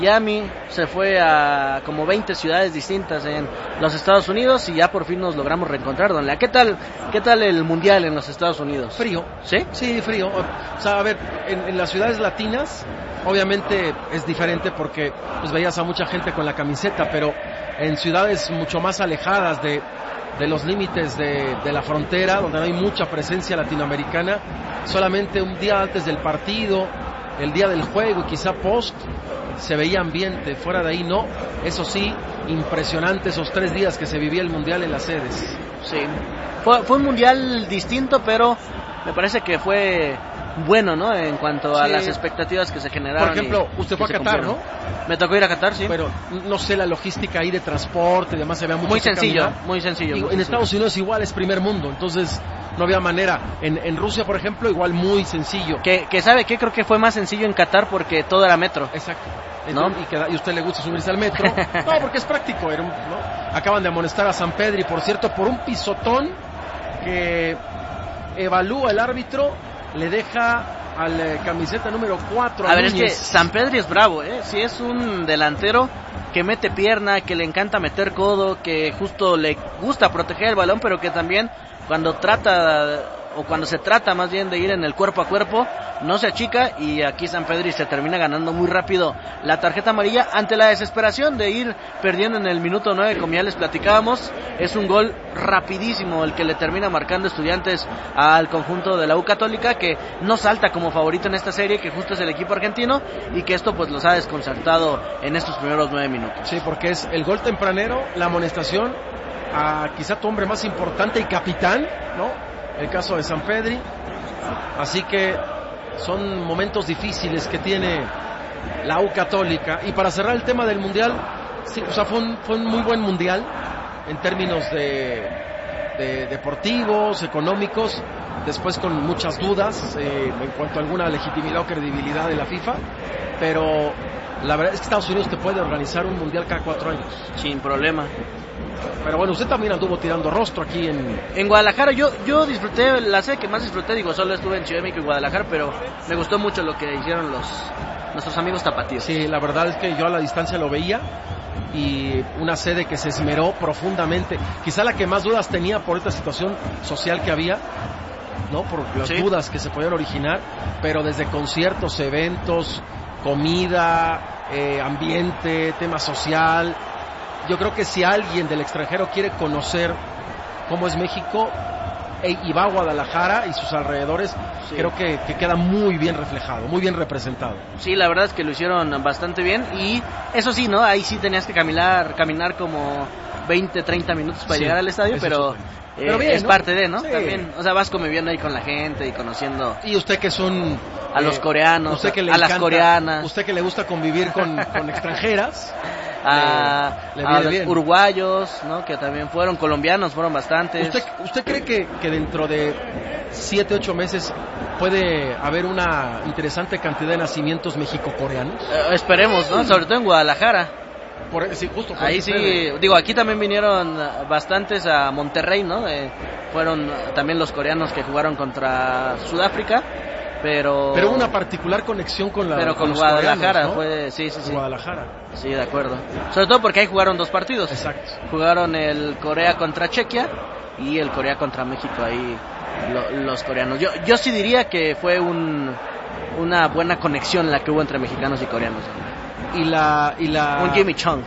Miami, se fue a como 20 ciudades distintas en los Estados Unidos y ya por fin nos logramos reencontrar, don Lea. ¿Qué tal el mundial en los Estados Unidos? Frío. ¿Sí? Sí, frío. O sea, a ver, en las ciudades latinas, obviamente es diferente porque pues veías a mucha gente con la camiseta, pero en ciudades mucho más alejadas de los límites de la frontera, donde no hay mucha presencia latinoamericana, solamente un día antes del partido, el día del juego y quizá post, se veía ambiente. Fuera de ahí no. Eso sí, impresionante esos 3 días que se vivía el mundial en las sedes. Sí, fue un mundial distinto, pero me parece que fue bueno, ¿no? En cuanto a las expectativas que se generaron. Por ejemplo, usted fue a Qatar, ¿no? Me tocó ir a Qatar, sí. Pero no sé, la logística ahí de transporte y demás se vea mucho. Muy sencillo. En Estados Unidos igual es primer mundo, entonces no había manera. En Rusia, por ejemplo, igual muy sencillo. Que ¿sabe qué? Creo que fue más sencillo en Qatar porque todo era metro. Exacto. ¿No? Y a usted le gusta subirse al metro. No, porque es práctico. ¿No? Acaban de amonestar a San Pedri, por cierto, por un pisotón que evalúa el árbitro, le deja al camiseta número 4 a ver, es que San Pedri es bravo, sí, es un delantero que mete pierna, que le encanta meter codo, que justo le gusta proteger el balón, pero que también cuando se trata más bien de ir en el cuerpo a cuerpo, no se achica, y aquí San Pedri se termina ganando muy rápido la tarjeta amarilla ante la desesperación de ir perdiendo en el minuto 9, como ya les platicábamos. Es un gol rapidísimo el que le termina marcando Estudiantes al conjunto de la U Católica, que no salta como favorito en esta serie, que justo es el equipo argentino, y que esto pues los ha desconcertado en estos primeros 9 minutos. Sí, porque es el gol tempranero, la amonestación a quizá tu hombre más importante y capitán, ¿no? El caso de San Pedri. Así que son momentos difíciles que tiene la U Católica. Y para cerrar el tema del mundial, sí, o sea, fue un muy buen mundial en términos de deportivos, económicos, después con muchas dudas en cuanto a alguna legitimidad o credibilidad de la FIFA, pero la verdad es que Estados Unidos te puede organizar un mundial cada 4 años. Sin problema. Pero bueno, usted también anduvo tirando rostro aquí en Guadalajara. Yo disfruté, la sede que más disfruté, solo estuve en Ciudad de México y Guadalajara, pero me gustó mucho lo que hicieron nuestros amigos tapatíos. Sí, la verdad es que yo a la distancia lo veía, y una sede que se esmeró profundamente, quizá la que más dudas tenía por esta situación social que había, ¿no? Por las dudas que se podían originar, pero desde conciertos, eventos, comida, ambiente, tema social. Yo creo que si alguien del extranjero quiere conocer cómo es México y va a Guadalajara y sus alrededores, creo que queda muy bien reflejado, muy bien representado. Sí, la verdad es que lo hicieron bastante bien, y eso sí, ¿no? Ahí sí tenías que caminar como 20, 30 minutos para llegar al estadio, pero bien, es, ¿no? Parte de, ¿no? Sí. También, o sea, vas conviviendo ahí con la gente y conociendo. Y usted que son a los coreanos, usted que le las coreanas. Usted que le gusta convivir con extranjeras. A los uruguayos, ¿no? Que también fueron, colombianos fueron bastantes. ¿Usted cree que dentro de 7, 8 meses puede haber una interesante cantidad de nacimientos mexico-coreanos? Esperemos, ¿no? Sobre todo en Guadalajara. Justo por ahí sí, aquí también vinieron bastantes a Monterrey, ¿no? Fueron también los coreanos que jugaron contra Sudáfrica, pero una particular conexión con Guadalajara, ¿no? Sí. Guadalajara. Sí, de acuerdo. Sobre todo porque ahí jugaron 2 partidos. Exacto. Jugaron el Corea contra Chequia y el Corea contra México, ahí los coreanos. Yo sí diría que fue una buena conexión la que hubo entre mexicanos y coreanos. Un Jimmy Chung.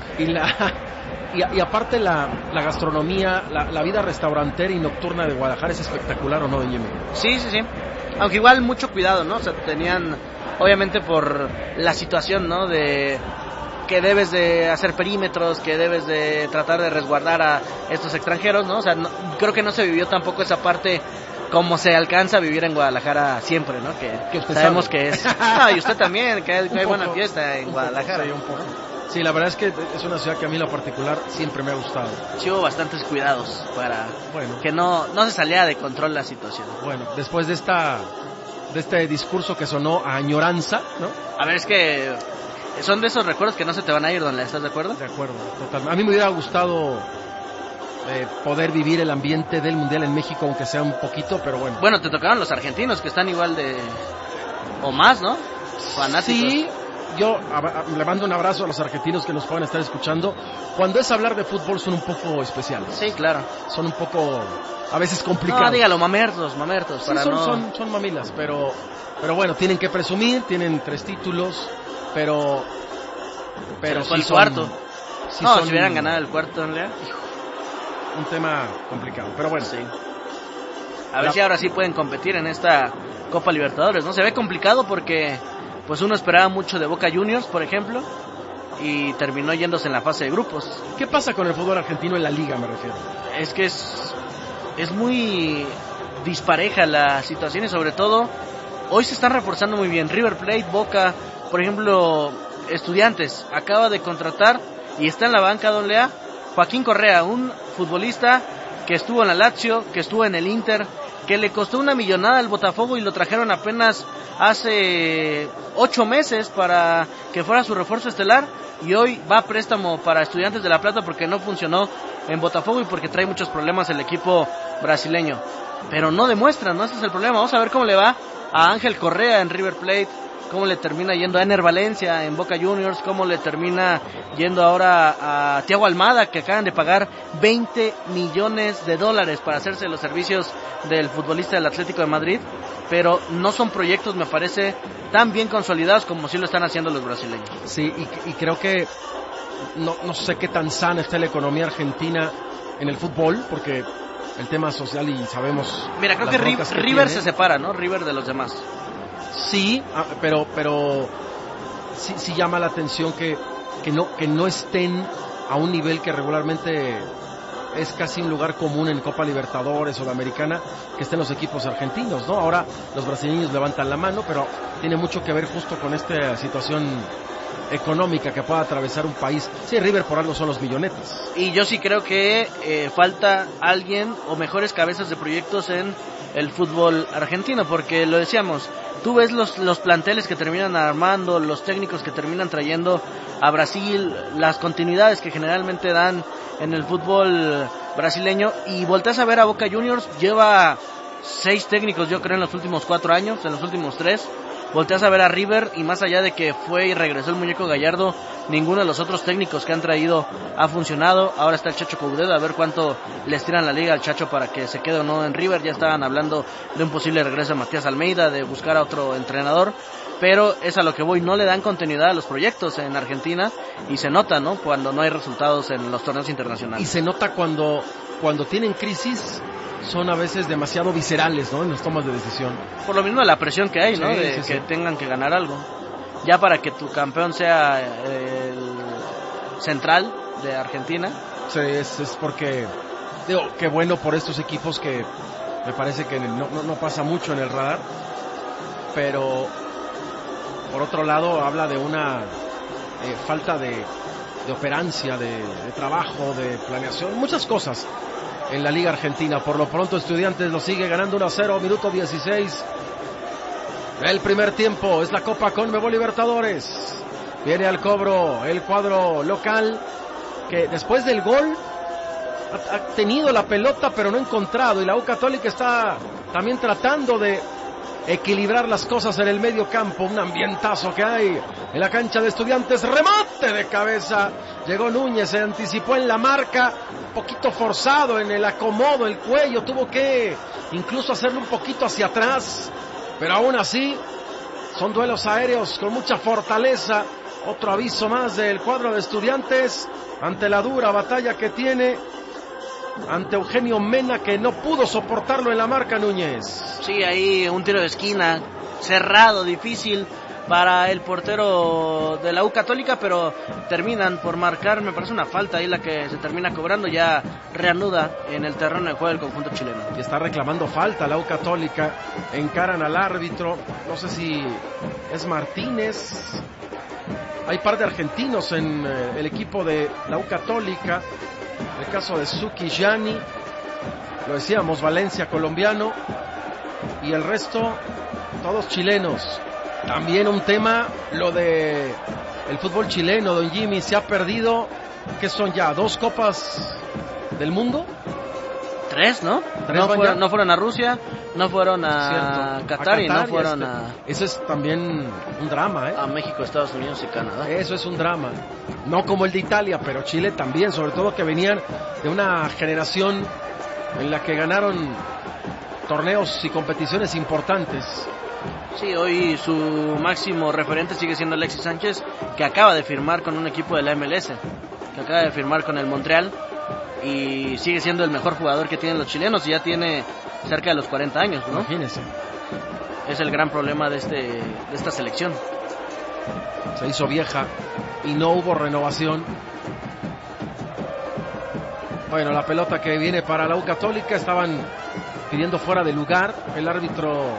Y aparte la gastronomía, la vida restaurantera y nocturna de Guadalajara es espectacular, ¿o no, don Jimmy? Sí. Aunque igual mucho cuidado, ¿no? O sea, tenían, obviamente por la situación, ¿no? De que debes de hacer perímetros, que debes de tratar de resguardar a estos extranjeros, ¿no? O sea, creo que no se vivió tampoco esa parte como se alcanza a vivir en Guadalajara siempre, ¿no? Que sabemos que es. No, y usted también, que hay buena fiesta en Guadalajara. Sí, la verdad es que es una ciudad que a mí en lo particular siempre me ha gustado. Sí, hubo bastantes cuidados para que no se saliera de control la situación. Bueno, después de este discurso que sonó a añoranza, ¿no? A ver, es que son de esos recuerdos que no se te van a ir, ¿Don Lea? ¿Estás de acuerdo? De acuerdo, totalmente. A mí me hubiera gustado poder vivir el ambiente del Mundial en México, aunque sea un poquito, pero bueno. Bueno, te tocaron los argentinos, que están igual de... o más, ¿no? Fanáticos. Sí, yo le mando un abrazo a los argentinos que nos puedan estar escuchando. Cuando es hablar de fútbol son un poco especiales. Sí, claro. Son un poco, a veces complicados. No, dígalo, mamertos. Sí, son mamilas, pero bueno, tienen que presumir, tienen 3 títulos, pero sí el cuarto. Sí no, si hubieran ganado el cuarto, ¿no? Un tema complicado, pero bueno. Sí. A ver si ahora sí pueden competir en esta Copa Libertadores, ¿no? Se ve complicado porque pues uno esperaba mucho de Boca Juniors, por ejemplo, y terminó yéndose en la fase de grupos. ¿Qué pasa con el fútbol argentino en la liga, me refiero? Es que es muy dispareja la situación y sobre todo hoy se están reforzando muy bien. River Plate, Boca, por ejemplo, Estudiantes acaba de contratar y está en la banca, don Lea, Joaquín Correa, un futbolista que estuvo en la Lazio, que estuvo en el Inter, que le costó una millonada al Botafogo y lo trajeron apenas hace 8 meses para que fuera su refuerzo estelar, y hoy va a préstamo para Estudiantes de La Plata porque no funcionó en Botafogo y porque trae muchos problemas el equipo brasileño. Pero no demuestra, ¿no? Ese es el problema. Vamos a ver cómo le va a Ángel Correa en River Plate, cómo le termina yendo a Ener Valencia en Boca Juniors, cómo le termina yendo ahora a Thiago Almada, que acaban de pagar $20 millones para hacerse los servicios del futbolista del Atlético de Madrid, pero no son proyectos, me parece, tan bien consolidados como sí lo están haciendo los brasileños. Sí, y creo que no sé qué tan sana está la economía argentina en el fútbol, porque el tema social y sabemos... Mira, creo que River se separa, ¿no? River de los demás. Sí, pero sí llama la atención que no estén a un nivel que regularmente es casi un lugar común en Copa Libertadores o la Americana, que estén los equipos argentinos, ¿no? Ahora los brasileños levantan la mano, pero tiene mucho que ver justo con esta situación económica que pueda atravesar un país. Sí, River por algo son los millonetas. Y yo sí creo que falta alguien o mejores cabezas de proyectos en el fútbol argentino, porque lo decíamos, tú ves los planteles que terminan armando, los técnicos que terminan trayendo a Brasil, las continuidades que generalmente dan en el fútbol brasileño, y volteas a ver a Boca Juniors, lleva 6 técnicos yo creo en los últimos 4 años, en los últimos 3. Volteas a ver a River y más allá de que fue y regresó el muñeco Gallardo, ninguno de los otros técnicos que han traído ha funcionado. Ahora está el Chacho Coudet, a ver cuánto le estiran la liga al Chacho para que se quede o no en River. Ya estaban hablando de un posible regreso de Matías Almeida, de buscar a otro entrenador, pero es a lo que voy, no le dan continuidad a los proyectos en Argentina y se nota, ¿no? Cuando no hay resultados en los torneos internacionales. Y se nota cuando tienen crisis, son a veces demasiado viscerales, ¿no? En las tomas de decisión. Por lo mismo de la presión que hay, ¿no? Sí, de sí, que sí. tengan que ganar algo. Ya para que tu campeón sea el Central de Argentina. Sí, es porque, digo, qué bueno por estos equipos que me parece que no pasa mucho en el radar, pero por otro lado habla de una falta de operancia, de trabajo, de planeación, muchas cosas en la Liga Argentina. Por lo pronto Estudiantes lo sigue ganando 1-0, minuto 16. El primer tiempo es la Copa Conmebol Libertadores. Viene al cobro el cuadro local, que después del gol ha tenido la pelota pero no ha encontrado, y la U Católica está también tratando de equilibrar las cosas en el medio campo. Un ambientazo que hay en la cancha de Estudiantes, remate de cabeza, llegó Núñez, se anticipó en la marca, un poquito forzado en el acomodo, el cuello, tuvo que incluso hacerlo un poquito hacia atrás, pero aún así son duelos aéreos con mucha fortaleza. Otro aviso más del cuadro de Estudiantes ante la dura batalla que tiene ante Eugenio Mena, que no pudo soportarlo en la marca. Núñez. Sí, ahí un tiro de esquina cerrado, difícil para el portero de la U Católica, pero terminan por marcar, me parece una falta ahí la que se termina cobrando, ya reanuda en el terreno de juego del conjunto chileno. Y está reclamando falta la U Católica, encaran al árbitro, no sé si es Martínez. Hay par de argentinos en el equipo de la U Católica, el caso de Suki Gianni, lo decíamos, Valencia colombiano, y el resto todos chilenos. También un tema, lo de el fútbol chileno, don Jimmy, se ha perdido, ¿qué son ya? 2 copas del mundo. 3, ¿no? No fueron a Rusia, no fueron a Qatar y no fueron Eso es también un drama, a México, Estados Unidos y Canadá. Eso es un drama. No como el de Italia, pero Chile también, sobre todo que venían de una generación en la que ganaron torneos y competiciones importantes. Sí, hoy su máximo referente sigue siendo Alexis Sánchez, que acaba de firmar con un equipo de la MLS, que acaba de firmar con el Montreal, y sigue siendo el mejor jugador que tienen los chilenos, y ya tiene cerca de los 40 años, ¿no? Imagínense. Es el gran problema de esta selección. Se hizo vieja y no hubo renovación. Bueno, la pelota que viene para la U Católica, estaban pidiendo fuera de lugar. El árbitro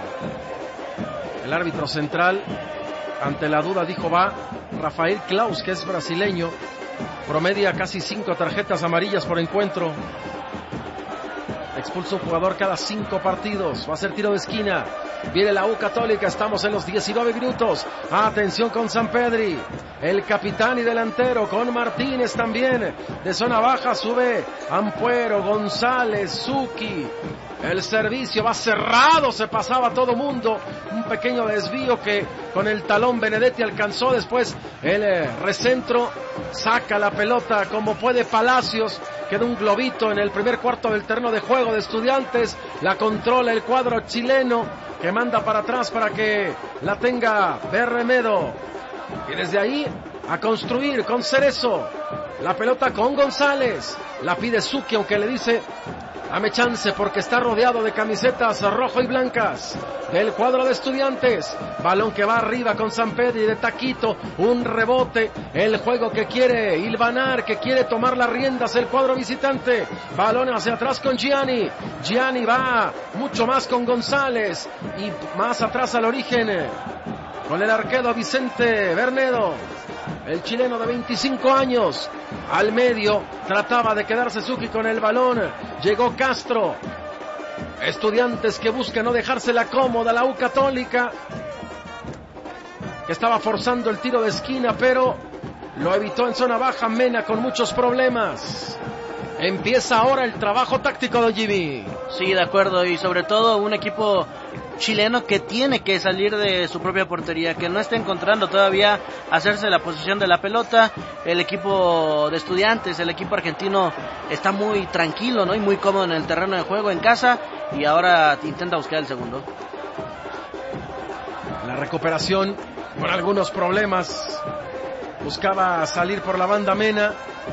central, ante la duda, dijo va. Rafael Claus, que es brasileño, promedia casi 5 tarjetas amarillas por encuentro. Expulsa un jugador cada 5 partidos. Va a ser tiro de esquina. Viene la U Católica. Estamos en los 19 minutos. Atención con Sampedri, el capitán y delantero, con Martínez también. De zona baja sube Ampuero, González, Zucchi. El servicio va cerrado, se pasaba todo mundo. Un pequeño desvío que con el talón Benedetti alcanzó. Después el recentro, saca la pelota como puede Palacios. Queda un globito en el primer cuarto del terreno de juego de Estudiantes. La controla el cuadro chileno, que manda para atrás para que la tenga Bermedo. Y desde ahí a construir con Cerezo. La pelota con González. La pide Zucchi, aunque le dice: dame chance, porque está rodeado de camisetas rojo y blancas del cuadro de Estudiantes. Balón que va arriba con Sampedri de taquito, un rebote, el juego que quiere hilvanar, que quiere tomar las riendas el cuadro visitante. Balón hacia atrás con Gianni. Gianni va mucho más con González y más atrás al origen con el arquero Vicente Bernedo. El chileno de 25 años, al medio, trataba de quedarse Zucchi con el balón. Llegó Castro. Estudiantes que busca no dejársela cómoda la U Católica, que estaba forzando el tiro de esquina, pero lo evitó en zona baja Mena con muchos problemas. Empieza ahora el trabajo táctico de Jimmy. Sí, de acuerdo, y sobre todo un equipo chileno que tiene que salir de su propia portería, que no está encontrando todavía hacerse la posición de la pelota. El equipo de Estudiantes, el equipo argentino, está muy tranquilo, ¿no? Y muy cómodo en el terreno de juego en casa, y ahora intenta buscar el segundo. La recuperación con algunos problemas. Buscaba salir por la banda Mena.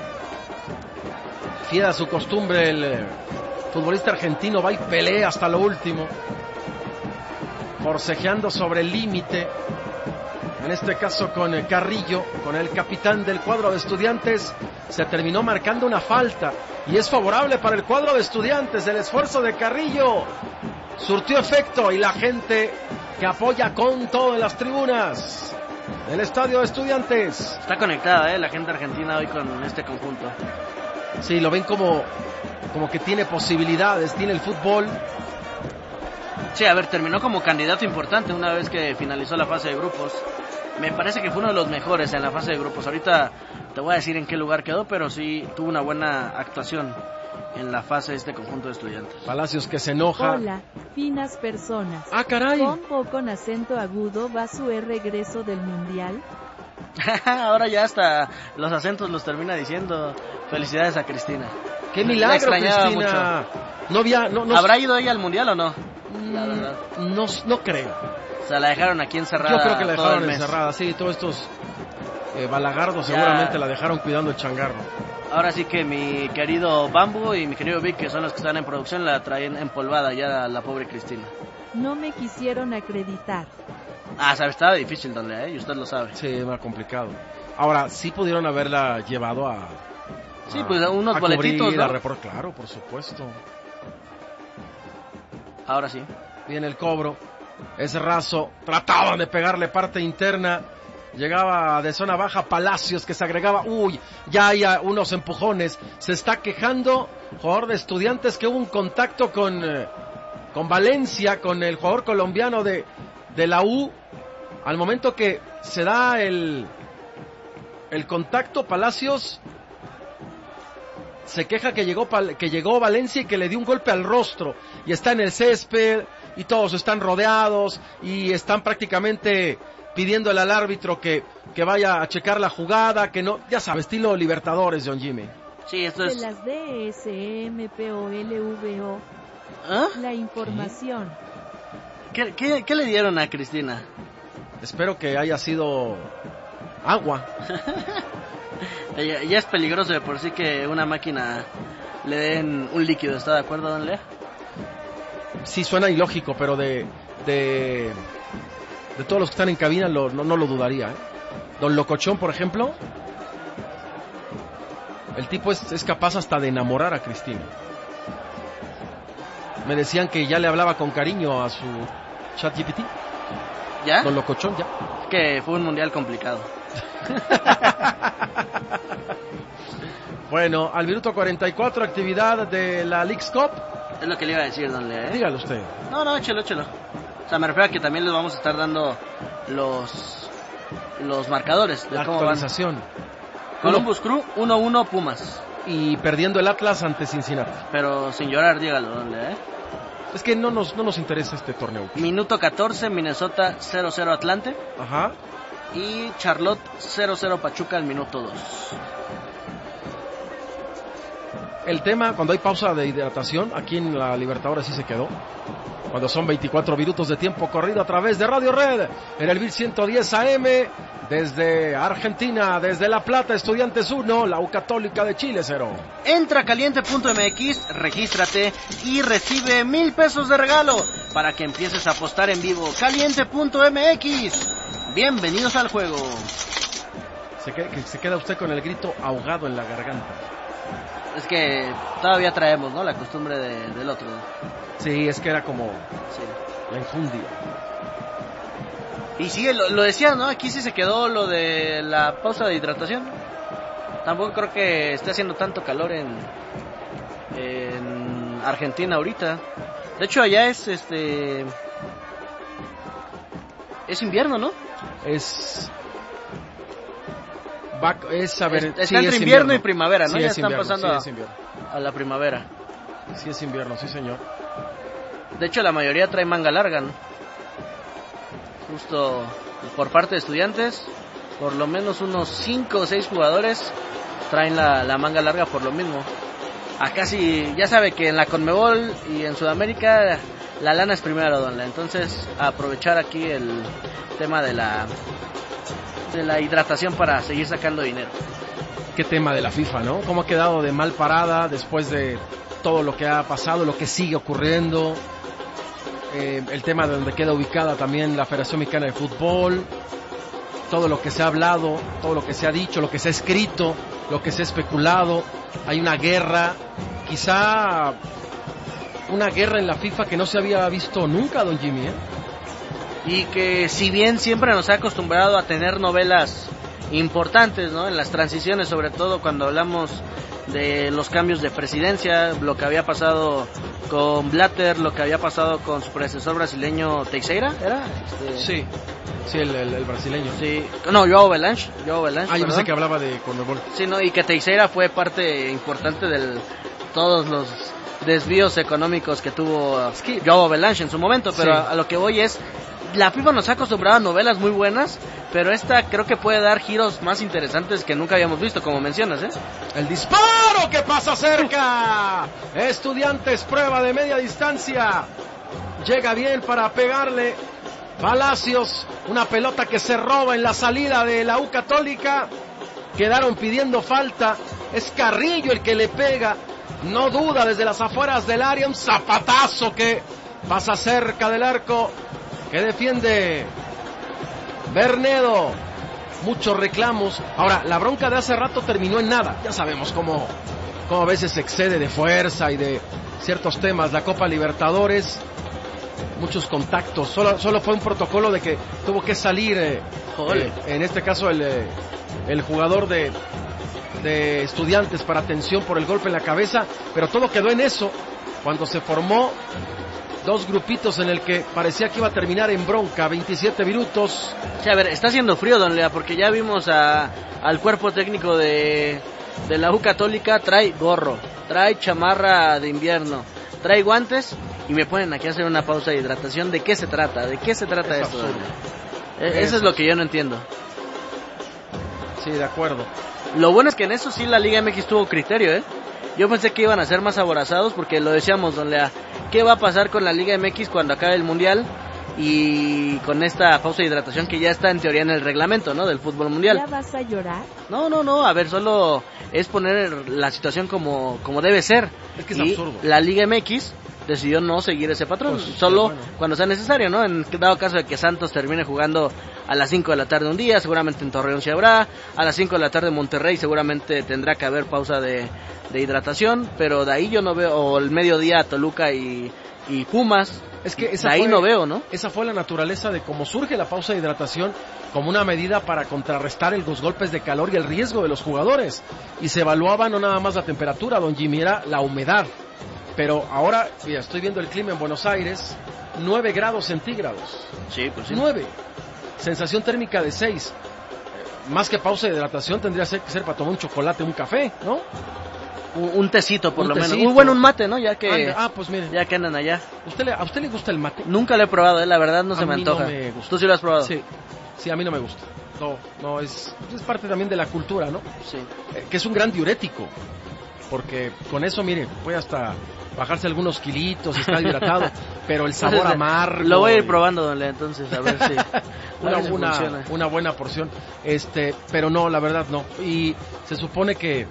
Fiel a su costumbre, el futbolista argentino va y pelea hasta lo último, forcejeando sobre el límite, en este caso con Carrillo, con el capitán del cuadro de Estudiantes. Se terminó marcando una falta y es favorable para el cuadro de Estudiantes. El esfuerzo de Carrillo surtió efecto y la gente que apoya con todo en las tribunas del estadio de Estudiantes. Está conectada la gente argentina hoy con este conjunto. Sí, lo ven como que tiene posibilidades, tiene el fútbol. Sí, a ver, terminó como candidato importante una vez que finalizó la fase de grupos. Me parece que fue uno de los mejores en la fase de grupos. Ahorita te voy a decir en qué lugar quedó, pero sí tuvo una buena actuación en la fase de este conjunto de Estudiantes. Palacios que se enoja. Hola, finas personas. ¡Ah, caray! Con acento agudo va su regreso del Mundial. Ahora ya hasta los acentos los termina diciendo. Felicidades a Cristina. ¡Qué milagro, Cristina! No, ¿Habrá ido ella al Mundial o no? La verdad. No creo. O sea, la dejaron aquí encerrada. Yo creo que la dejaron encerrada, sí, todos estos balagardos seguramente la dejaron cuidando el changarro. Ahora sí que mi querido Bambu y mi querido Vic, que son los que están en producción, la traen empolvada ya la pobre Cristina. No me quisieron acreditar. ¿Sabes? Estaba difícil, don Lea, y usted lo sabe. Sí, era complicado. Ahora, sí pudieron haberla llevado a... Sí, pues unos boletitos, ¿no? Claro, por supuesto. Ahora sí. Viene el cobro. Es raso. Trataban de pegarle parte interna. Llegaba de zona baja Palacios, que se agregaba. Ya hay unos empujones. Se está quejando jugador de Estudiantes que hubo un contacto con Valencia, con el jugador colombiano de la U. Al momento que se da el contacto, Palacios se queja que llegó Valencia y que le dio un golpe al rostro y está en el césped y todos están rodeados y están prácticamente pidiéndole al árbitro que vaya a checar la jugada, que no, ya sabes, estilo Libertadores, John Jimmy. Sí, esto es... De las DSMPOLVO. ¿Ah? La información. ¿Qué le dieron a Cristina? Espero que haya sido agua. Ya es peligroso de por sí que una máquina le den un líquido, ¿está de acuerdo, don Lea? Sí, suena ilógico, pero de todos los que están en cabina no lo dudaría, ¿eh? Don Locochón, por ejemplo, el tipo es capaz hasta de enamorar a Cristina. Me decían que ya le hablaba con cariño a su ChatGPT. ¿Ya? Don Locochón, ya. Es que fue un mundial complicado. Bueno, al minuto 44, actividad de la Leagues Cup. Es lo que le iba a decir, don Lea, ¿eh? Dígalo usted. No, échelo. O sea, me refiero a que también les vamos a estar dando los marcadores de La cómo actualización. van. Columbus Crew 1-1 Pumas. Y perdiendo el Atlas ante Cincinnati. Pero sin llorar, dígalo, don Lea, ¿eh? Es que no nos interesa este torneo. Minuto 14, Minnesota 0-0 Atlante. Ajá. Y Charlotte 0-0 Pachuca al minuto 2. El tema, cuando hay pausa de hidratación, aquí en la Libertadores sí se quedó. Cuando son 24 minutos de tiempo corrido a través de Radio Red, en el 1110 AM, desde Argentina, desde La Plata, Estudiantes 1, la U Católica de Chile 0. Entra a caliente.mx, regístrate y recibe 1,000 pesos de regalo para que empieces a apostar en vivo. Caliente.mx. Bienvenidos al juego. Se queda usted con el grito ahogado en la garganta. Es que todavía traemos, ¿no? La costumbre del otro. Sí, es que era como Sí. la infundia. Y sí, lo decía, ¿no? Aquí sí se quedó lo de la pausa de hidratación. Tampoco creo que esté haciendo tanto calor en Argentina ahorita. De hecho, allá es invierno, ¿no? Está entre invierno y primavera, ¿no? Sí, Ya es están invierno, pasando sí, es invierno. a la primavera. Sí es invierno, sí señor. De hecho, la mayoría trae manga larga, ¿no? Justo por parte de Estudiantes, por lo menos unos 5 o 6 jugadores traen la manga larga por lo mismo. Acá sí, ya sabe que en la Conmebol y en Sudamérica la lana es primero, don Lea. Entonces, aprovechar aquí el tema de la hidratación para seguir sacando dinero. Qué tema de la FIFA, ¿no? Cómo ha quedado de mal parada después de todo lo que ha pasado, lo que sigue ocurriendo. El tema de donde queda ubicada también la Federación Mexicana de Fútbol. Todo lo que se ha hablado, todo lo que se ha dicho, lo que se ha escrito, lo que se ha especulado. Hay una guerra, quizá una guerra en la FIFA que no se había visto nunca, don Jimmy, ¿eh? Y que si bien siempre nos ha acostumbrado a tener novelas importantes, ¿no? En las transiciones, sobre todo cuando hablamos de los cambios de presidencia, lo que había pasado con Blatter, lo que había pasado con su predecesor brasileño Teixeira, ¿era? Sí, el brasileño. Sí, no, Joao Belange. Yo pensé que hablaba de Conmebol. Sí, no, y que Teixeira fue parte importante de todos los desvíos económicos que tuvo Joao Belange en su momento, pero Sí. a lo que voy es, la FIFA nos ha acostumbrado a novelas muy buenas, pero esta creo que puede dar giros más interesantes que nunca habíamos visto, como mencionas, ¿eh? El disparo que pasa cerca. Estudiantes, prueba de media distancia. Llega bien para pegarle. Palacios, una pelota que se roba en la salida de la U Católica. Quedaron pidiendo falta. Es Carrillo el que le pega. No duda desde las afueras del área. Un zapatazo que pasa cerca del arco. Que defiende Bernedo. Muchos reclamos. Ahora, la bronca de hace rato terminó en nada. Ya sabemos cómo a veces se excede de fuerza y de ciertos temas. La Copa Libertadores, muchos contactos. Solo fue un protocolo de que tuvo que salir, en este caso, el jugador de Estudiantes para atención por el golpe en la cabeza. Pero todo quedó en eso cuando se formó dos grupitos en el que parecía que iba a terminar en bronca. 27 minutos. Sí, a ver, está haciendo frío, don Lea, porque ya vimos al cuerpo técnico de de la U Católica trae gorro, trae chamarra de invierno, trae guantes y me ponen aquí a hacer una pausa de hidratación. ¿De qué se trata? ¿De qué se trata esto? Eso es lo que yo no entiendo. Sí, de acuerdo. Lo bueno es que en eso sí la Liga MX tuvo criterio, ¿eh? Yo pensé que iban a ser más aborazados porque lo decíamos, don Lea, ¿qué va a pasar con la Liga MX cuando acabe el Mundial? Y con esta pausa de hidratación que ya está en teoría en el reglamento, ¿no? Del fútbol mundial. ¿Ya vas a llorar? No, a ver, solo es poner la situación como debe ser. Es que es y absurdo. La Liga MX decidió no seguir ese patrón, Pues, solo bueno, cuando sea necesario, ¿no? En dado caso de que Santos termine jugando a las 5 de la tarde un día, seguramente en Torreón se habrá, a las 5 de la tarde en Monterrey seguramente tendrá que haber pausa de hidratación, pero de ahí yo no veo, o el mediodía Toluca y Pumas, es que de ahí no veo, ¿no? Esa fue la naturaleza de cómo surge la pausa de hidratación como una medida para contrarrestar los golpes de calor y el riesgo de los jugadores, y se evaluaba no nada más la temperatura, don Jimmy, era la humedad. Pero ahora, mira, estoy viendo el clima en Buenos Aires, 9 grados centígrados. Sí, pues sí. 9. Sensación térmica de 6. Más que pausa de hidratación tendría que ser para tomar un chocolate, un café, ¿no? Un tecito por Un lo tecito. menos. Muy bueno un mate, ¿no? Ya que Pues mire. ya que andan allá. ¿A usted le gusta el mate? Nunca lo he probado, la verdad no se me mí antoja. No me gusta. ¿Tú sí lo has probado? Sí, a mí no me gusta. No, es parte también de la cultura, ¿no? Sí. Que es un gran diurético. Porque con eso, mire, puede hasta bajarse algunos kilitos, está hidratado, pero el sabor Entonces, amargo. Lo voy a ir probando, don Lea, entonces, a ver si una buena porción. Pero no, la verdad no. Y se supone que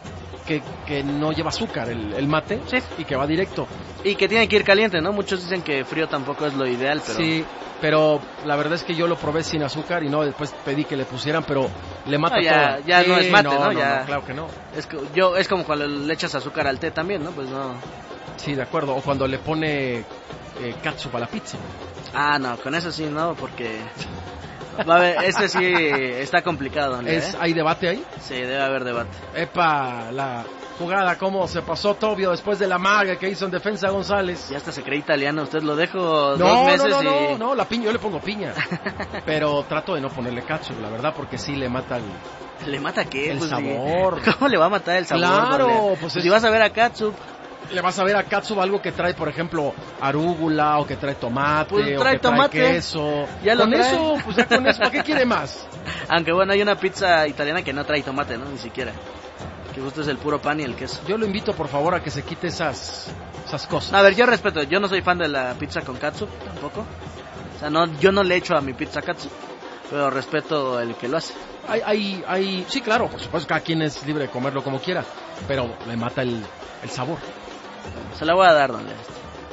no lleva azúcar el mate, sí, y que va directo. Y que tiene que ir caliente, ¿no? Muchos dicen que frío tampoco es lo ideal, pero... Sí, pero la verdad es que yo lo probé sin azúcar y no, después pedí que le pusieran, pero le mata todo. Ya no es mate, ¿no? No, claro que no. Es como cuando le echas azúcar al té también, ¿no? Pues no. Sí, de acuerdo. O cuando le pone catsup a la pizza. Ah, no, con eso sí, no, porque... Va a ver, este sí está complicado, ¿no? ¿Hay debate ahí? Sí, debe haber debate. Epa, la jugada, cómo se pasó Tobio después de la maga que hizo en defensa González. Ya hasta se cree italiano, usted lo dejo 2 meses y... No, la piña, yo le pongo piña. Pero trato de no ponerle ketchup, la verdad, porque sí le mata ¿Le mata qué? El sabor. ¿Cómo le va a matar el sabor? Claro, pues si vas a ver a ketchup... Le vas a ver a catsup algo que trae, por ejemplo, arúgula, o que trae tomate, pues o que tomate, trae queso. Ya con eso, ¿para qué quiere más? Aunque bueno, hay una pizza italiana que no trae tomate, ¿no? Ni siquiera. Que justo es el puro pan y el queso. Yo lo invito, por favor, a que se quite esas cosas. A ver, yo respeto, yo no soy fan de la pizza con catsup, tampoco. O sea, yo no le echo a mi pizza catsup, pero respeto el que lo hace. Sí, claro, por supuesto, cada quien es libre de comerlo como quiera, pero le mata el sabor. Se la voy a dar, don Lea.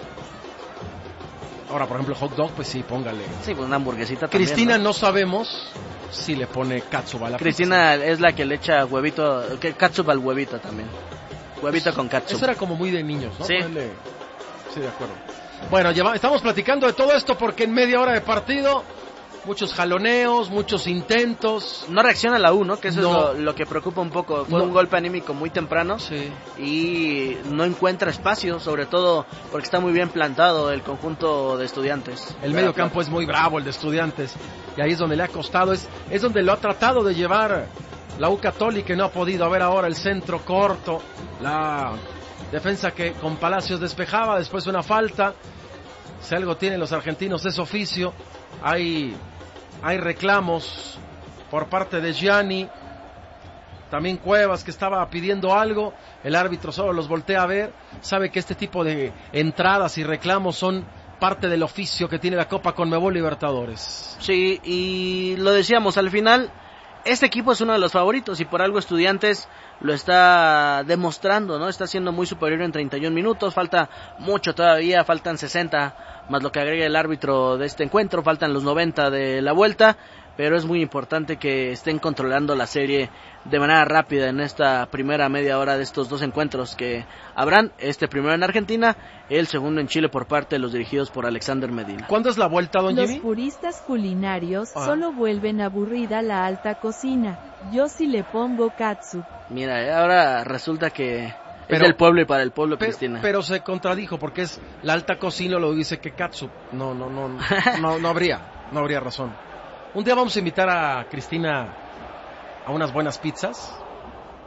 Ahora, por ejemplo, hot dog, pues sí, póngale. Sí, pues una hamburguesita Cristina también, no sabemos si le pone catsup a la Cristina pizza. es la que le echa huevito, catsup al huevito también. Huevito con catsup. Eso era como muy de niños, ¿no? Sí. Sí, de acuerdo. Bueno, estamos platicando de todo esto porque en media hora de partido, muchos jaloneos, muchos intentos. No reacciona la U, ¿no? Que eso es lo que preocupa un poco. Fue un golpe anímico muy temprano. Sí. Y no encuentra espacio, sobre todo porque está muy bien plantado el conjunto de Estudiantes. El medio campo es muy bravo, el de Estudiantes. Y ahí es donde le ha costado, es donde lo ha tratado de llevar la U Católica, y no ha podido. A ver ahora el centro corto, la defensa que con Palacios despejaba, después una falta. Si algo tienen los argentinos es oficio. Hay reclamos por parte de Gianni, también Cuevas, que estaba pidiendo algo. El árbitro solo los voltea a ver, sabe que este tipo de entradas y reclamos son parte del oficio que tiene la Copa Conmebol Libertadores. Sí, y lo decíamos al final, este equipo es uno de los favoritos y por algo Estudiantes lo está demostrando, ¿no? Está siendo muy superior en 31 minutos, falta mucho todavía, faltan 60 más lo que agrega el árbitro de este encuentro, faltan los 90 de la vuelta, pero es muy importante que estén controlando la serie de manera rápida en esta primera media hora de estos dos encuentros que habrán, este primero en Argentina, el segundo en Chile por parte de los dirigidos por Alexander Medina. ¿Cuándo es la vuelta, don Jimmy? Los puristas culinarios solo vuelven aburrida la alta cocina. Yo sí le pongo catsup. Mira, ahora resulta que es del pueblo y para el pueblo, Cristina. Pero se contradijo porque es la alta cocina, lo dice que catsup. No habría razón. Un día vamos a invitar a Cristina a unas buenas pizzas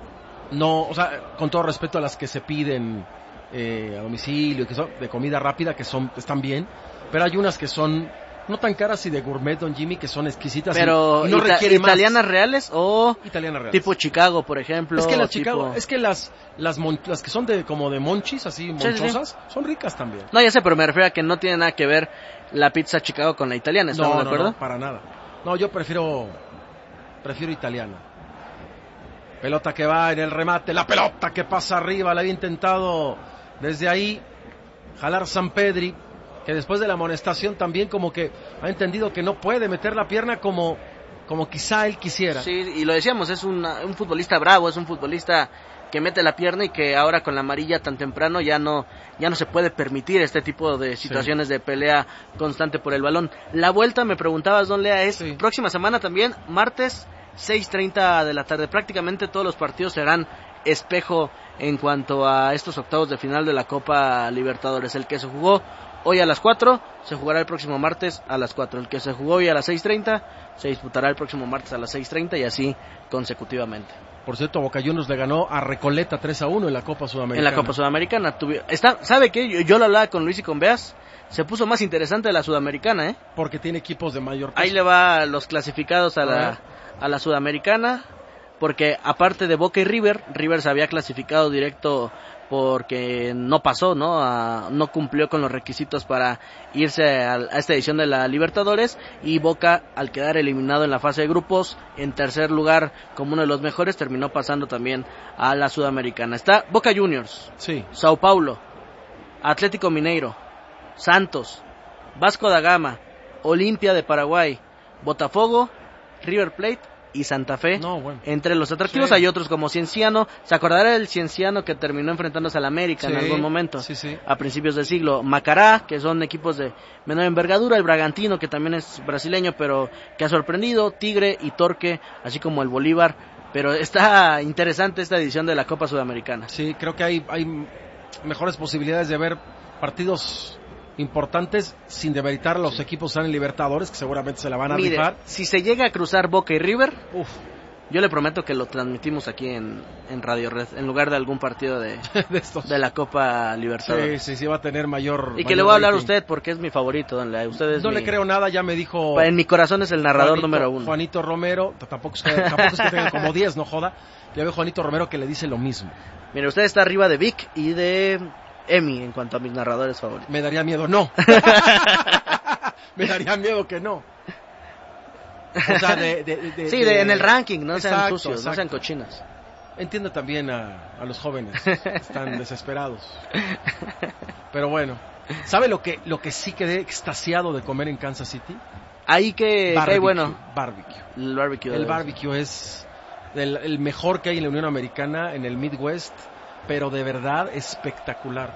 no, o sea, con todo respeto a las que se piden a domicilio, que son de comida rápida, están bien, pero hay unas que son no tan caras y de gourmet, don Jimmy, que son exquisitas. Pero y no requiere ¿italianas más. Reales o Italianas reales? Tipo Chicago, por ejemplo. Es que las Chicago, es que las que son como de monchis, así monchosas, son ricas también. No, ya sé, pero me refiero a que no tiene nada que ver la pizza Chicago con la italiana, ¿estamos de acuerdo? No, para nada. No, yo prefiero italiana. Pelota que va en el remate, la pelota que pasa arriba, la había intentado desde ahí jalar Sampedri, que después de la amonestación también como que ha entendido que no puede meter la pierna como quizá él quisiera. Sí, y lo decíamos, es un futbolista bravo, es un futbolista que mete la pierna y que ahora con la amarilla tan temprano ya no se puede permitir este tipo de situaciones de pelea constante por el balón. La vuelta, me preguntabas, don Lea, es próxima semana también, martes 6:30 de la tarde. Prácticamente todos los partidos serán espejo en cuanto a estos octavos de final de la Copa Libertadores. El que se jugó hoy a las 4 se jugará el próximo martes a las 4. El que se jugó hoy a las 6:30 se disputará el próximo martes a las 6:30 y así consecutivamente. Por cierto, Boca Juniors le ganó a Recoleta 3-1 en la Copa Sudamericana. En la Copa Sudamericana. ¿Sabe qué? Yo lo hablaba con Luis y con Beas. Se puso más interesante la Sudamericana, ¿eh? Porque tiene equipos de mayor peso. Ahí le va los clasificados a la Sudamericana. Porque aparte de Boca y River se había clasificado directo porque no pasó, no cumplió con los requisitos para irse a esta edición de la Libertadores, y Boca, al quedar eliminado en la fase de grupos, en tercer lugar como uno de los mejores, terminó pasando también a la Sudamericana. Está Boca Juniors, Sao Paulo, Atlético Mineiro, Santos, Vasco da Gama, Olimpia de Paraguay, Botafogo, River Plate y Santa Fe. Entre los atractivos hay otros como Cienciano. Se acordará del Cienciano que terminó enfrentándose al América en algún momento, a principios del siglo. Macará, que son equipos de menor envergadura. El Bragantino, que también es brasileño pero que ha sorprendido. Tigre y Torque, así como el Bolívar. Pero está interesante esta edición de la Copa Sudamericana. Sí, creo que hay mejores posibilidades de ver partidos importantes sin demeritar a los equipos que están en Libertadores, que seguramente se la van a rifar. Si se llega a cruzar Boca y River, yo le prometo que lo transmitimos aquí en Radio Red, en lugar de algún partido de la Copa Libertadores. Sí, va a tener mayor. Y que le voy a hablar a usted porque es mi favorito, don Lea. Le creo nada, ya me dijo. En mi corazón es el narrador número 1. Juanito Romero, tampoco es que tenga como 10, no joda. Ya veo Juanito Romero que le dice lo mismo. Mire, usted está arriba de Vic y de Emi en cuanto a mis narradores favoritos. Me daría miedo, no. Me daría miedo que no. O sea, en el ranking, no sean sucios, no sean cochinos. Entiendo también a los jóvenes, están desesperados. Pero bueno, ¿sabe lo que sí quedé extasiado de comer en Kansas City? Ahí que hay bueno. Barbecue. El barbecue es el mejor que hay en la Unión Americana, en el Midwest. Pero de verdad espectacular.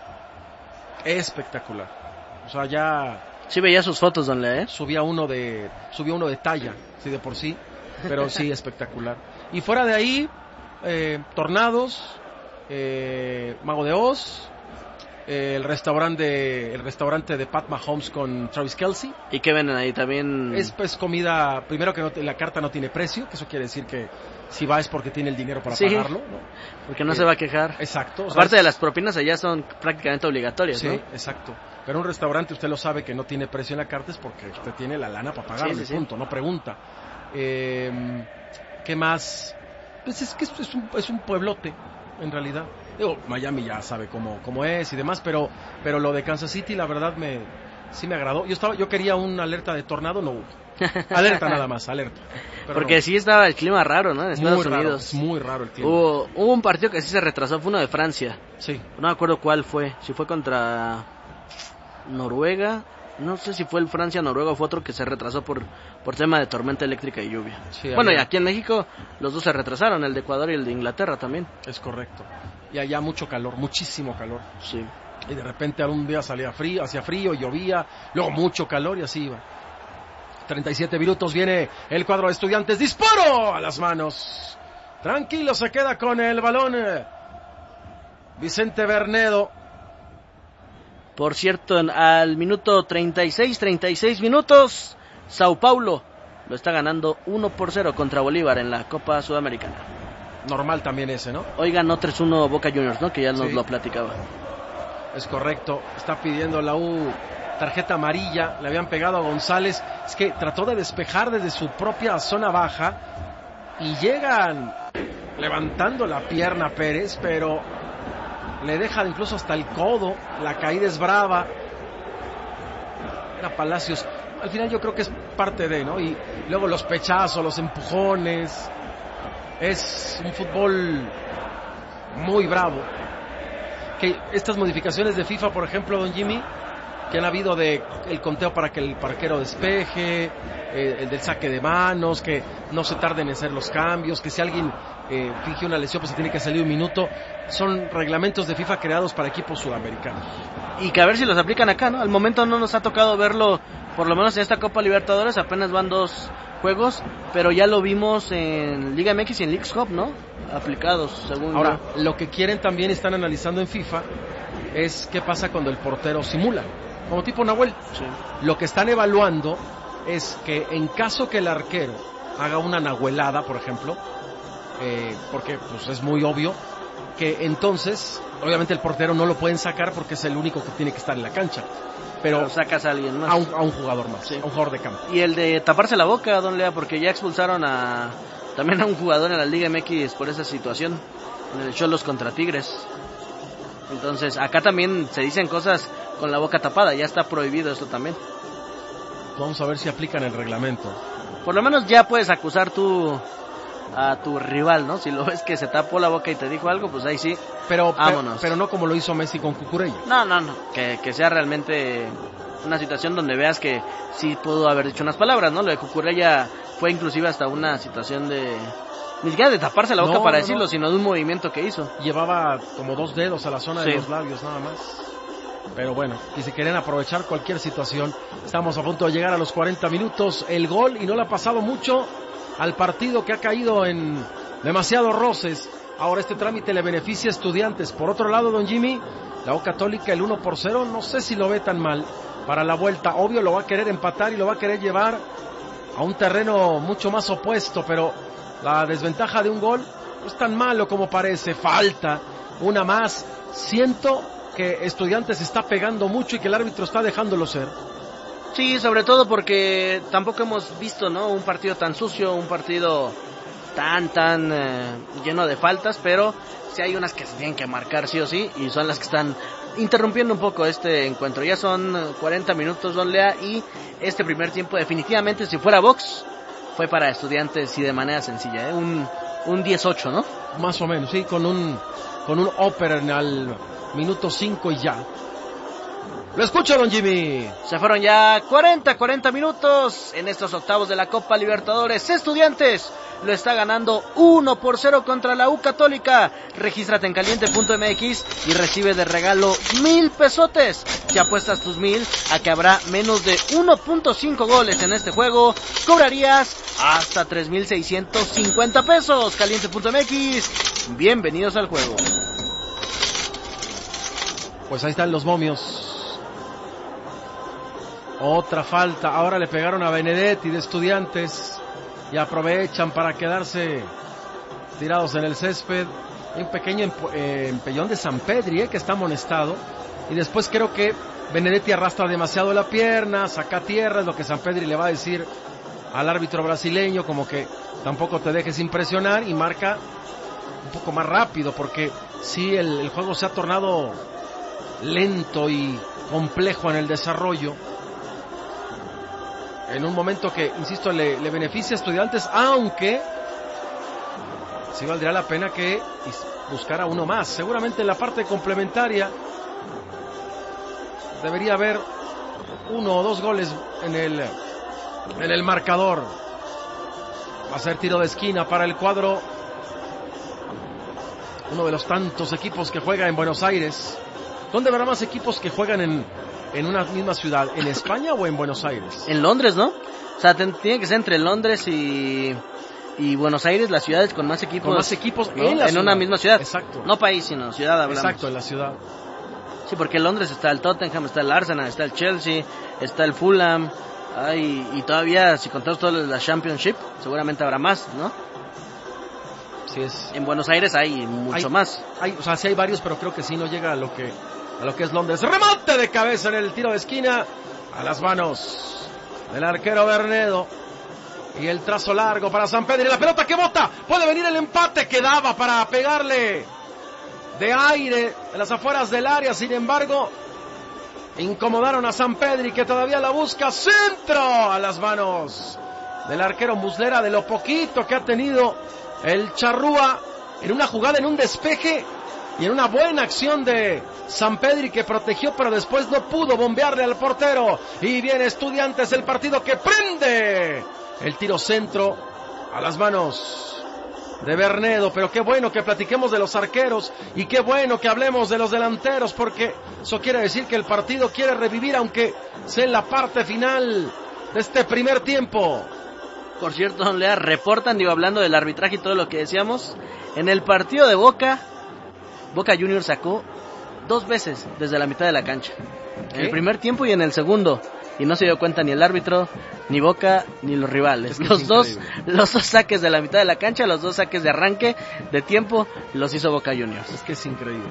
O sea, ya. Sí veía sus fotos, don Lea, Subía uno de talla, sí, de por sí, pero sí espectacular. Y fuera de ahí, Tornados, Mago de Oz, el restaurante de Pat Mahomes con Travis Kelce. ¿Y qué venden ahí también? Es pues comida, primero que la carta no tiene precio, que eso quiere decir que si va es porque tiene el dinero para pagarlo, ¿no? Porque no se va a quejar. Exacto. Aparte de las propinas allá son prácticamente obligatorias, ¿no? Sí, exacto. Pero un restaurante usted lo sabe que no tiene precio en la carta es porque usted tiene la lana para pagarlo, punto, no pregunta. ¿Qué más? Pues es que es un pueblote, en realidad. Digo, Miami ya sabe cómo es y demás, pero lo de Kansas City la verdad sí me agradó. Yo quería una alerta de tornado, no hubo. Alerta nada más, alerta. Pero porque sí estaba el clima raro, ¿no? En Estados Unidos. Es muy raro el clima. Hubo un partido que sí se retrasó, fue uno de Francia. Sí. No me acuerdo cuál fue, si fue contra Noruega. No sé si fue el Francia-Noruega o fue otro que se retrasó por tema de tormenta eléctrica y lluvia. Sí, bueno, y aquí en México los dos se retrasaron, el de Ecuador y el de Inglaterra también. Es correcto. Y allá mucho calor, muchísimo calor. Sí. Y de repente algún día hacía frío, llovía, luego mucho calor y así iba. 37 minutos, viene el cuadro de Estudiantes, disparo a las manos. Tranquilo, se queda con el balón Vicente Bernedo. Por cierto, al minuto 36 minutos, Sao Paulo lo está ganando 1-0 contra Bolívar en la Copa Sudamericana. normal también ese, ¿no? Hoy ganó 3-1 Boca Juniors, ¿no? Que ya nos lo platicaba. Es correcto. Está pidiendo la U tarjeta amarilla. Le habían pegado a González. Es que trató de despejar desde su propia zona baja y llegan levantando la pierna Pérez, pero le deja incluso hasta el codo. La caída es brava. Era Palacios. Al final yo creo que es parte de, ¿no? Y luego los pechazos, los empujones. Es un fútbol muy bravo. Que estas modificaciones de FIFA, por ejemplo, don Jimmy, que han habido de el conteo para que el arquero despeje, el del saque de manos, que no se tarden en hacer los cambios, que si alguien finge una lesión pues se tiene que salir un minuto, son reglamentos de FIFA creados para equipos sudamericanos. Y que a ver si los aplican acá, ¿no? Al momento no nos ha tocado verlo, por lo menos en esta Copa Libertadores, apenas van 2 juegos, pero ya lo vimos en Liga MX y en Leagues Cup, ¿no? Aplicados, según ahora, lo que quieren también están analizando en FIFA es qué pasa cuando el portero simula, como tipo Nahuel. Sí. Lo que están evaluando es que en caso que el arquero haga una nahuelada, por ejemplo, porque pues es muy obvio, que entonces, obviamente el portero no lo pueden sacar porque es el único que tiene que estar en la cancha. Pero sacas a alguien más. A un jugador más, sí. A un jugador de campo. Y el de taparse la boca, don Lea, porque ya expulsaron también a un jugador en la Liga MX por esa situación, en el Xolos contra Tigres. Entonces, acá también se dicen cosas con la boca tapada, ya está prohibido esto también. Vamos a ver si aplican el reglamento. Por lo menos ya puedes acusar a tu rival, ¿no? Si lo ves que se tapó la boca y te dijo algo, pues ahí sí, vámonos. Pero no como lo hizo Messi con Cucurella. No, que sea realmente una situación donde veas que sí pudo haber dicho unas palabras, ¿no? Lo de Cucurella fue inclusive hasta una situación de... Ni siquiera de taparse la boca para decirlo, sino de un movimiento que hizo. Llevaba como 2 dedos a la zona de los labios, nada más. Pero bueno, y si quieren aprovechar cualquier situación, estamos a punto de llegar a los 40 minutos. El gol, y no le ha pasado mucho al partido, que ha caído en demasiados roces. Ahora este trámite le beneficia a Estudiantes. Por otro lado, don Jimmy, la U Católica, el 1-0, no sé si lo ve tan mal para la vuelta. Obvio lo va a querer empatar y lo va a querer llevar a un terreno mucho más opuesto, pero la desventaja de un gol no es tan malo como parece. Falta una más. Siento que Estudiantes está pegando mucho y que el árbitro está dejándolo ser. Sí, sobre todo porque tampoco hemos visto, ¿no?, un partido tan sucio, un partido tan lleno de faltas, pero sí hay unas que se tienen que marcar sí o sí, y son las que están interrumpiendo un poco este encuentro. Ya son 40 minutos, don Lea, y este primer tiempo definitivamente, si fuera box, fue para Estudiantes y de manera sencilla, un 18, ¿no? Más o menos, sí, con un upper en el minuto 5 y ya. Lo escucho, don Jimmy. Se fueron ya 40 minutos en estos octavos de la Copa Libertadores. Estudiantes lo está ganando 1-0 contra la U Católica. Regístrate en caliente.mx y recibe de regalo 1,000 pesotes. Si apuestas tus 1,000 a que habrá menos de 1.5 goles en este juego, cobrarías hasta 3,650 pesos. Caliente.mx. Bienvenidos al juego. Pues ahí están los momios. Otra falta, ahora le pegaron a Benedetti de Estudiantes y aprovechan para quedarse tirados en el césped. Un pequeño empellón de Sampedri, que está amonestado, y después creo que Benedetti arrastra demasiado la pierna, saca tierra, es lo que Sampedri le va a decir al árbitro brasileño, como que tampoco te dejes impresionar, y marca un poco más rápido, porque sí, el juego se ha tornado lento y complejo en el desarrollo. En un momento que, insisto, le beneficia a Estudiantes, aunque sí valdría la pena que buscara uno más. Seguramente en la parte complementaria debería haber 1 o 2 goles en el marcador. Va a ser tiro de esquina para el cuadro, uno de los tantos equipos que juega en Buenos Aires. ¿Dónde habrá más equipos que juegan en una misma ciudad? ¿En España o en Buenos Aires? En Londres, ¿no? O sea, tiene que ser entre Londres y Buenos Aires, las ciudades con más equipos. Con más equipos, ¿no?, en una misma ciudad. Exacto. No país, sino ciudad, hablamos. Exacto, en la ciudad. Sí, porque en Londres está el Tottenham, está el Arsenal, está el Chelsea, está el Fulham. Y todavía, si contamos todas las Championship, seguramente habrá más, ¿no? Así es. En Buenos Aires hay mucho más. O sea, sí hay varios, pero creo que sí no llega a lo que es Londres. Remate de cabeza en el tiro de esquina a las manos del arquero Bernedo. Y el trazo largo para Sampedri. La pelota que bota. Puede venir el empate. Quedaba para pegarle de aire en las afueras del área. Sin embargo, incomodaron a Sampedri, que todavía la busca. Centro a las manos del arquero Muslera. De lo poquito que ha tenido el charrúa en una jugada, en un despeje y en una buena acción de Sampedri, que protegió, pero después no pudo bombearle al portero. Y viene Estudiantes, el partido que prende. El tiro centro a las manos de Bernedo. Pero qué bueno que platiquemos de los arqueros y qué bueno que hablemos de los delanteros, porque eso quiere decir que el partido quiere revivir, aunque sea en la parte final de este primer tiempo. Por cierto, don Lea, reportan, hablando del arbitraje y todo lo que decíamos, en el partido de Boca Juniors sacó 2 veces desde la mitad de la cancha. ¿Qué? En el primer tiempo y en el segundo. Y no se dio cuenta ni el árbitro, ni Boca, ni los rivales. Los dos saques de la mitad de la cancha, los 2 saques de arranque, de tiempo, los hizo Boca Juniors. Es que es increíble.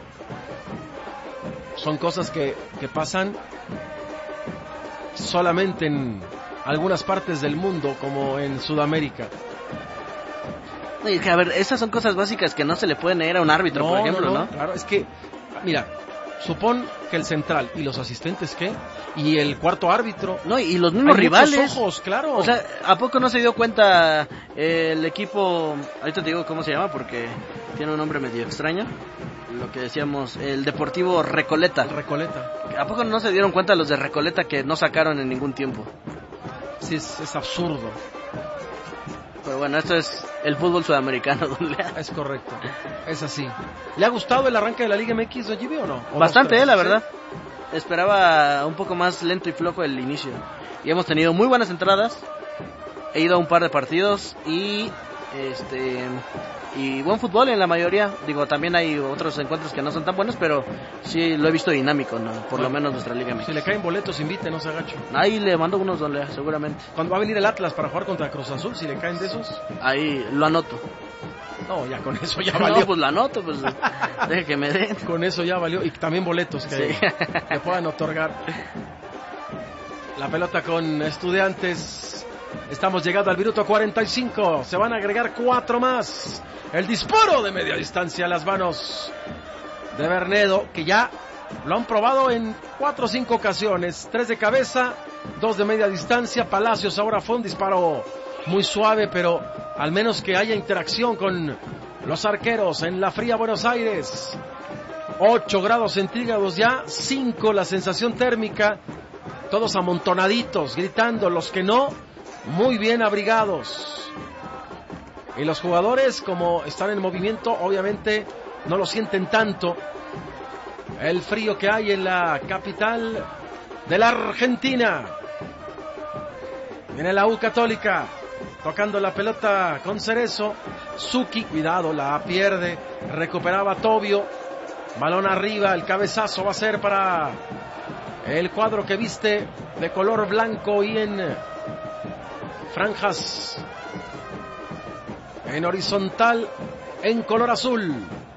Son cosas que pasan solamente en algunas partes del mundo, como en Sudamérica. A ver, esas son cosas básicas que no se le pueden negar a un árbitro, por ejemplo, ¿no? Claro, es que, mira, supón que el central y los asistentes, ¿qué? Y el cuarto árbitro. No, y los mismos rivales. Muchos ojos, claro. O sea, ¿a poco no se dio cuenta el equipo? Ahorita te digo cómo se llama, porque tiene un nombre medio extraño. Lo que decíamos, el Deportivo Recoleta. ¿A poco no se dieron cuenta los de Recoleta que no sacaron en ningún tiempo? Sí, es absurdo. Pero bueno, esto es el fútbol sudamericano, don Lea. Es correcto, es así. ¿Le ha gustado el arranque de la Liga MX, don Jimmy, o no? Bastante, la verdad. Esperaba un poco más lento y flojo el inicio. Y hemos tenido muy buenas entradas. He ido a un par de partidos y buen fútbol en la mayoría. También hay otros encuentros que no son tan buenos, pero sí lo he visto dinámico, ¿no? Por lo menos nuestra Liga MX. Si le caen boletos, invítenos a Gacho. Ahí le mando unos, don Lea, seguramente. Cuando va a venir el Atlas para jugar contra Cruz Azul, si le caen de esos, ahí lo anoto. No, ya con eso ya valió. No, pues lo anoto, pues deje que me den. Con eso ya valió. Y también boletos que puedan otorgar. La pelota con Estudiantes. Estamos llegando al minuto 45. Se van a agregar 4 más. El disparo de media distancia a las manos de Bernedo, que ya lo han probado en 4 o 5 ocasiones. 3 de cabeza, 2 de media distancia. Palacios ahora fue un disparo muy suave, pero al menos que haya interacción con los arqueros en la fría Buenos Aires. 8 grados centígrados ya, 5 la sensación térmica. Todos amontonaditos, gritando. Los que no, muy bien abrigados. Y los jugadores, como están en movimiento, obviamente no lo sienten tanto. El frío que hay en la capital de la Argentina. Viene la U Católica, tocando la pelota con Cerezo. Zucchi, cuidado, la pierde. Recuperaba Tobio. Balón arriba, el cabezazo va a ser para el cuadro que viste de color blanco y en franjas en horizontal en color azul.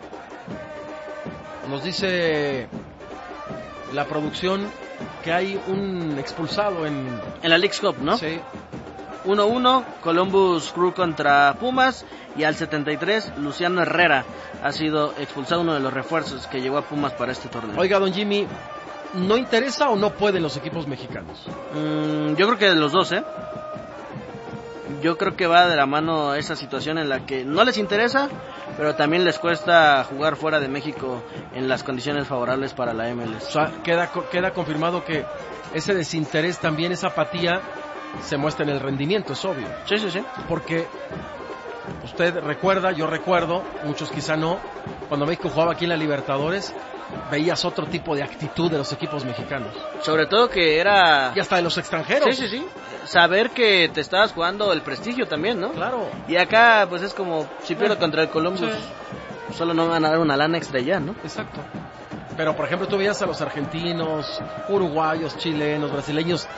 Nos dice la producción que hay un expulsado en la Leagues Cup, ¿no? Sí. 1-1, Columbus Crew contra Pumas, y al 73 Luciano Herrera ha sido expulsado, uno de los refuerzos que llegó a Pumas para este torneo. Oiga, don Jimmy, ¿no interesa o no pueden los equipos mexicanos? Yo creo que de los dos, Yo creo que va de la mano esa situación en la que no les interesa, pero también les cuesta jugar fuera de México en las condiciones favorables para la MLS. O sea, queda confirmado que ese desinterés, también esa apatía, se muestra en el rendimiento, es obvio. Sí. Porque usted recuerda, yo recuerdo, muchos quizá no, cuando México jugaba aquí en la Libertadores, veías otro tipo de actitud de los equipos mexicanos. Sobre todo que era... Y hasta de los extranjeros. Sí. Saber que te estabas jugando el prestigio también, ¿no? Claro. Y acá, pues es como, si pierdo contra el Columbus, solo no van a dar una lana extra ya, ¿no? Exacto. Pero, por ejemplo, tú veías a los argentinos, uruguayos, chilenos, brasileños,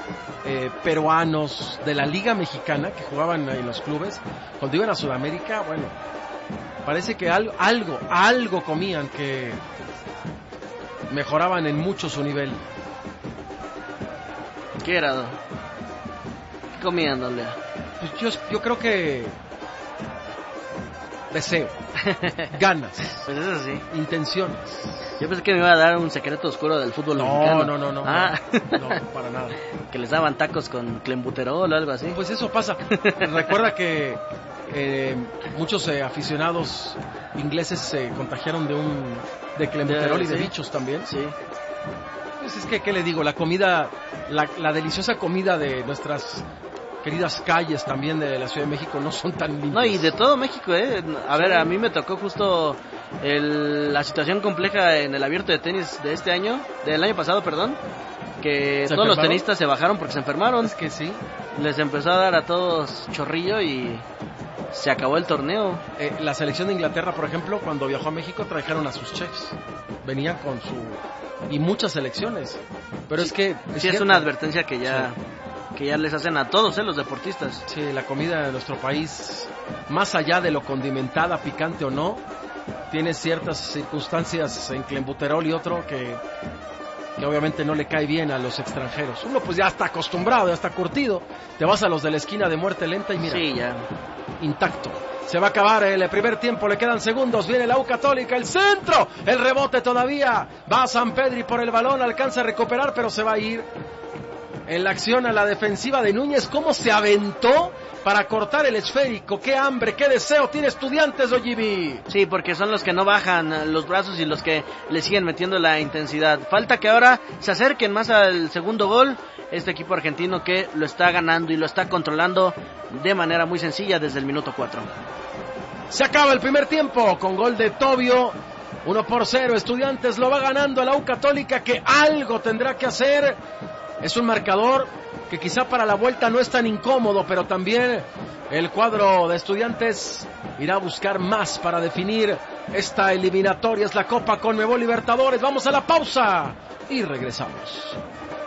peruanos de la Liga Mexicana que jugaban en los clubes. Cuando iban a Sudamérica, bueno, Parece que algo comían que mejoraban en mucho su nivel. ¿Qué era? ¿Qué comían, don Lea? Pues yo creo que deseo, ganas, Pues eso sí. intenciones. Yo pensé que me iba a dar un secreto oscuro del fútbol mexicano. No, Ah. no, para nada. Que les daban tacos con clenbuterol o algo así. Pues eso pasa. Recuerda que muchos aficionados ingleses se contagiaron de clenbuterol y de sí. bichos también. Sí. Pues es que, ¿qué le digo? La comida, la deliciosa comida de nuestras queridas calles también de la Ciudad de México no son tan limpias. No, y de todo México, A ver, a mí me tocó justo la situación compleja en el abierto de tenis de este año, del año pasado, perdón, que ¿Se todos los enfermaron? tenistas se bajaron porque se enfermaron. Es que sí. Les empezó a dar a todos chorrillo y se acabó el torneo. La selección de Inglaterra, por ejemplo, cuando viajó a México trajeron a sus chefs. Venían con y muchas selecciones. Pero es que Sí, es una advertencia que ya les hacen a todos, los deportistas. Sí, la comida de nuestro país, más allá de lo condimentada, picante o no, tiene ciertas circunstancias en clenbuterol y otro que obviamente no le cae bien a los extranjeros. Uno pues ya está acostumbrado, ya está curtido. Te vas a los de la esquina de muerte lenta y mira, Sí, ya. intacto. Se va a acabar el primer tiempo, le quedan segundos, viene la U Católica, el centro, el rebote todavía, va a Sampedri por el balón, alcanza a recuperar, pero se va a ir. En la acción a la defensiva de Núñez, cómo se aventó para cortar el esférico. Qué hambre, qué deseo tiene Estudiantes, Ojibi. Sí, porque son los que no bajan los brazos y los que le siguen metiendo la intensidad. Falta que ahora se acerquen más al segundo gol. Este equipo argentino que lo está ganando y lo está controlando de manera muy sencilla desde el minuto 4. Se acaba el primer tiempo con gol de Tobio. 1-0, Estudiantes lo va ganando a la U Católica, que algo tendrá que hacer. Es un marcador que quizá para la vuelta no es tan incómodo, pero también el cuadro de Estudiantes irá a buscar más para definir esta eliminatoria. Es la Copa Conmebol Libertadores. Vamos a la pausa y regresamos.